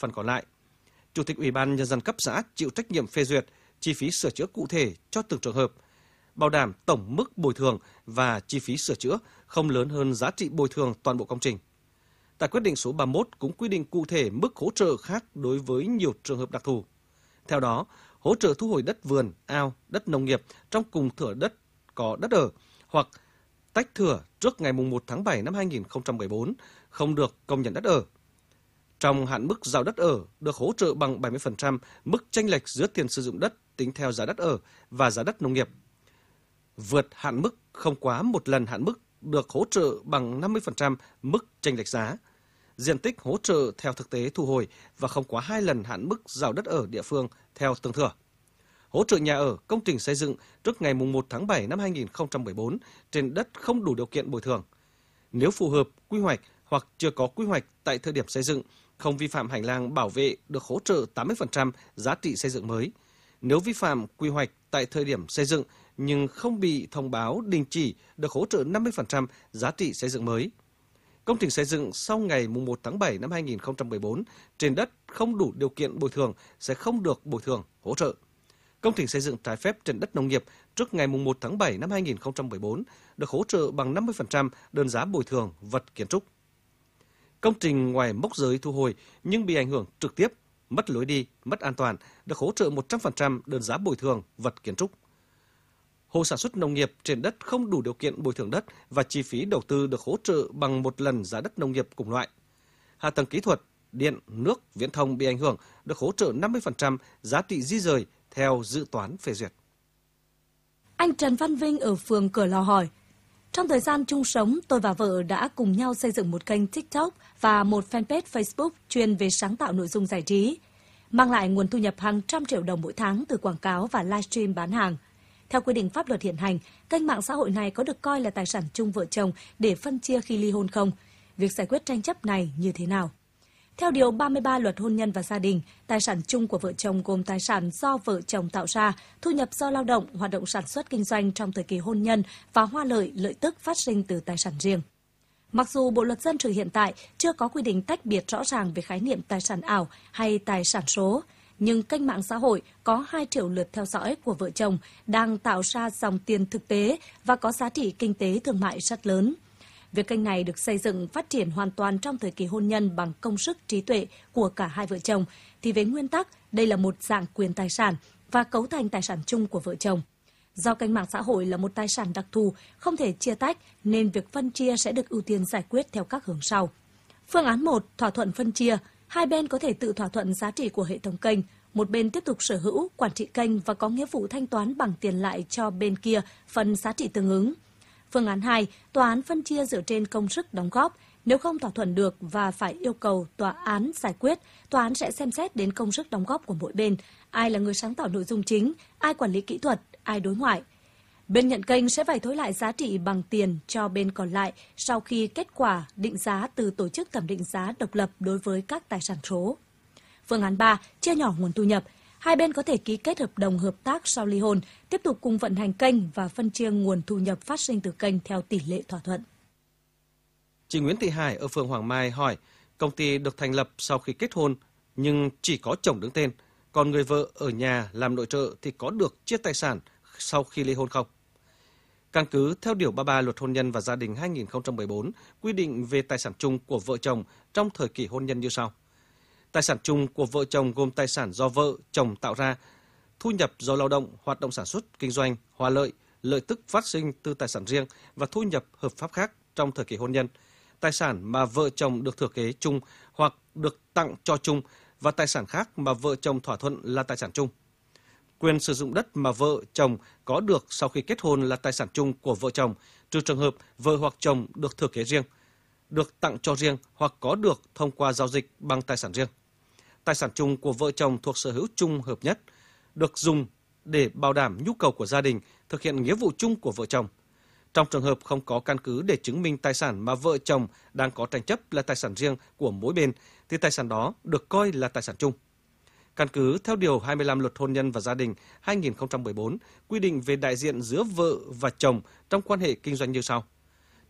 phần còn lại. Chủ tịch Ủy ban Nhân dân cấp xã chịu trách nhiệm phê duyệt chi phí sửa chữa cụ thể cho từng trường hợp, bảo đảm tổng mức bồi thường và chi phí sửa chữa không lớn hơn giá trị bồi thường toàn bộ công trình. Tại quyết định số 31 cũng quy định cụ thể mức hỗ trợ khác đối với nhiều trường hợp đặc thù. Theo đó, hỗ trợ thu hồi đất vườn, ao, đất nông nghiệp trong cùng thửa đất có đất ở hoặc tách thửa trước ngày 1 tháng 7 năm 2014 không được công nhận đất ở. Trong hạn mức giao đất ở được hỗ trợ bằng 70% mức chênh lệch giữa tiền sử dụng đất tính theo giá đất ở và giá đất nông nghiệp. Vượt hạn mức không quá một lần hạn mức được hỗ trợ bằng 50% mức chênh lệch giá. Diện tích hỗ trợ theo thực tế thu hồi và không quá 2 lần hạn mức giao đất ở địa phương theo từng thửa. Hỗ trợ nhà ở, công trình xây dựng trước ngày 1 tháng 7 năm 2014 trên đất không đủ điều kiện bồi thường. Nếu phù hợp quy hoạch hoặc chưa có quy hoạch tại thời điểm xây dựng, không vi phạm hành lang bảo vệ được hỗ trợ 80% giá trị xây dựng mới. Nếu vi phạm quy hoạch tại thời điểm xây dựng nhưng không bị thông báo đình chỉ được hỗ trợ 50% giá trị xây dựng mới. Công trình xây dựng sau ngày 1 tháng 7 năm 2014 trên đất không đủ điều kiện bồi thường sẽ không được bồi thường hỗ trợ. Công trình xây dựng trái phép trên đất nông nghiệp trước ngày 1 tháng 7 năm 2014 được hỗ trợ bằng 50% đơn giá bồi thường vật kiến trúc. Công trình ngoài mốc giới thu hồi nhưng bị ảnh hưởng trực tiếp, mất lối đi, mất an toàn được hỗ trợ 100% đơn giá bồi thường vật kiến trúc. Hộ sản xuất nông nghiệp trên đất không đủ điều kiện bồi thường đất và chi phí đầu tư được hỗ trợ bằng một lần giá đất nông nghiệp cùng loại. Hạ tầng kỹ thuật, điện, nước, viễn thông bị ảnh hưởng được hỗ trợ 50% giá trị di rời theo dự toán phê duyệt. Anh Trần Văn Vinh ở phường Cửa Lò hỏi, trong thời gian chung sống, tôi và vợ đã cùng nhau xây dựng một kênh TikTok và một fanpage Facebook chuyên về sáng tạo nội dung giải trí, mang lại nguồn thu nhập hàng trăm triệu đồng mỗi tháng từ quảng cáo và livestream bán hàng. Theo quy định pháp luật hiện hành, kênh mạng xã hội này có được coi là tài sản chung vợ chồng để phân chia khi ly hôn không? Việc giải quyết tranh chấp này như thế nào? Theo Điều 33 Luật Hôn nhân và Gia đình, tài sản chung của vợ chồng gồm tài sản do vợ chồng tạo ra, thu nhập do lao động, hoạt động sản xuất kinh doanh trong thời kỳ hôn nhân và hoa lợi, lợi tức phát sinh từ tài sản riêng. Mặc dù Bộ Luật Dân sự hiện tại chưa có quy định tách biệt rõ ràng về khái niệm tài sản ảo hay tài sản số, nhưng kênh mạng xã hội có 2 triệu lượt theo dõi của vợ chồng đang tạo ra dòng tiền thực tế và có giá trị kinh tế thương mại rất lớn. Việc kênh này được xây dựng phát triển hoàn toàn trong thời kỳ hôn nhân bằng công sức trí tuệ của cả hai vợ chồng, thì về nguyên tắc, đây là một dạng quyền tài sản và cấu thành tài sản chung của vợ chồng. Do kênh mạng xã hội là một tài sản đặc thù, không thể chia tách, nên việc phân chia sẽ được ưu tiên giải quyết theo các hướng sau. Phương án 1, thỏa thuận phân chia. Hai bên có thể tự thỏa thuận giá trị của hệ thống kênh. Một bên tiếp tục sở hữu, quản trị kênh và có nghĩa vụ thanh toán bằng tiền lại cho bên kia phần giá trị tương ứng. Phương án 2, tòa án phân chia dựa trên công sức đóng góp. Nếu không thỏa thuận được và phải yêu cầu tòa án giải quyết, tòa án sẽ xem xét đến công sức đóng góp của mỗi bên, ai là người sáng tạo nội dung chính, ai quản lý kỹ thuật, ai đối ngoại. Bên nhận kênh sẽ phải thối lại giá trị bằng tiền cho bên còn lại sau khi kết quả định giá từ tổ chức thẩm định giá độc lập đối với các tài sản số. Phương án 3, chia nhỏ nguồn thu nhập. Hai bên có thể ký kết hợp đồng hợp tác sau ly hôn, tiếp tục cùng vận hành kênh và phân chia nguồn thu nhập phát sinh từ kênh theo tỷ lệ thỏa thuận. Chị Nguyễn Thị Hải ở phường Hoàng Mai hỏi, công ty được thành lập sau khi kết hôn nhưng chỉ có chồng đứng tên, còn người vợ ở nhà làm nội trợ thì có được chia tài sản sau khi ly hôn không? Căn cứ theo Điều 33 Luật Hôn nhân và Gia đình 2014 quy định về tài sản chung của vợ chồng trong thời kỳ hôn nhân như sau. Tài sản chung của vợ chồng gồm tài sản do vợ, chồng tạo ra, thu nhập do lao động, hoạt động sản xuất, kinh doanh, hoa lợi, lợi tức phát sinh từ tài sản riêng và thu nhập hợp pháp khác trong thời kỳ hôn nhân, tài sản mà vợ chồng được thừa kế chung hoặc được tặng cho chung và tài sản khác mà vợ chồng thỏa thuận là tài sản chung. Quyền sử dụng đất mà vợ chồng có được sau khi kết hôn là tài sản chung của vợ chồng, trừ trường hợp vợ hoặc chồng được thừa kế riêng, được tặng cho riêng hoặc có được thông qua giao dịch bằng tài sản riêng. Tài sản chung của vợ chồng thuộc sở hữu chung hợp nhất, được dùng để bảo đảm nhu cầu của gia đình, thực hiện nghĩa vụ chung của vợ chồng. Trong trường hợp không có căn cứ để chứng minh tài sản mà vợ chồng đang có tranh chấp là tài sản riêng của mỗi bên, thì tài sản đó được coi là tài sản chung. Căn cứ theo Điều 25 Luật Hôn nhân và Gia đình 2014 quy định về đại diện giữa vợ và chồng trong quan hệ kinh doanh như sau.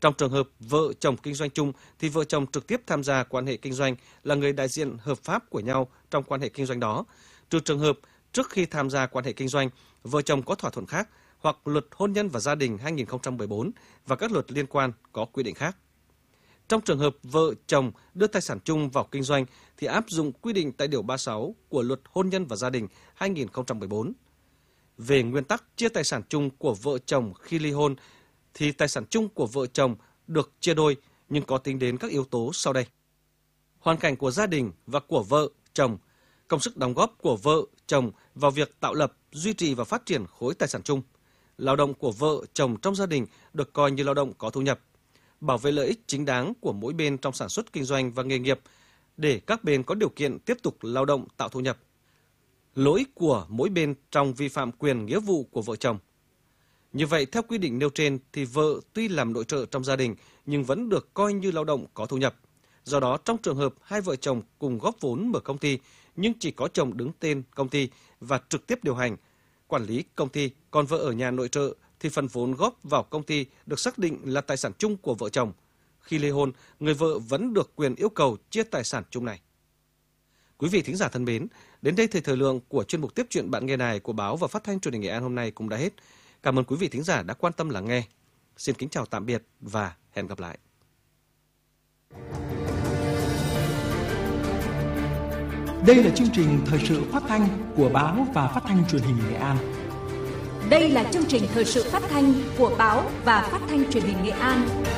Trong trường hợp vợ chồng kinh doanh chung thì vợ chồng trực tiếp tham gia quan hệ kinh doanh là người đại diện hợp pháp của nhau trong quan hệ kinh doanh đó, trừ trường hợp trước khi tham gia quan hệ kinh doanh, vợ chồng có thỏa thuận khác hoặc Luật Hôn nhân và Gia đình 2014 và các luật liên quan có quy định khác. Trong trường hợp vợ chồng đưa tài sản chung vào kinh doanh thì áp dụng quy định tại Điều 36 của Luật Hôn nhân và Gia đình 2014. Về nguyên tắc chia tài sản chung của vợ chồng khi ly hôn thì tài sản chung của vợ chồng được chia đôi nhưng có tính đến các yếu tố sau đây. Hoàn cảnh của gia đình và của vợ, chồng, công sức đóng góp của vợ, chồng vào việc tạo lập, duy trì và phát triển khối tài sản chung. Lao động của vợ, chồng trong gia đình được coi như lao động có thu nhập. Bảo vệ lợi ích chính đáng của mỗi bên trong sản xuất kinh doanh và nghề nghiệp để các bên có điều kiện tiếp tục lao động tạo thu nhập. Lỗi của mỗi bên trong vi phạm quyền nghĩa vụ của vợ chồng. Như vậy, theo quy định nêu trên thì vợ tuy làm nội trợ trong gia đình nhưng vẫn được coi như lao động có thu nhập. Do đó, trong trường hợp hai vợ chồng cùng góp vốn mở công ty nhưng chỉ có chồng đứng tên công ty và trực tiếp điều hành, quản lý công ty, còn vợ ở nhà nội trợ thì phần vốn góp vào công ty được xác định là tài sản chung của vợ chồng. Khi ly hôn, người vợ vẫn được quyền yêu cầu chia tài sản chung này. Quý vị thính giả thân mến, đến đây thời lượng của chuyên mục Tiếp chuyện bạn nghe đài của báo và phát thanh truyền hình Nghệ An hôm nay cũng đã hết. Cảm ơn quý vị thính giả đã quan tâm lắng nghe. Xin kính chào tạm biệt và hẹn gặp lại. Đây là chương trình thời sự phát thanh của báo và phát thanh truyền hình Nghệ An. Đây là chương trình thời sự phát thanh của báo và phát thanh truyền hình Nghệ An.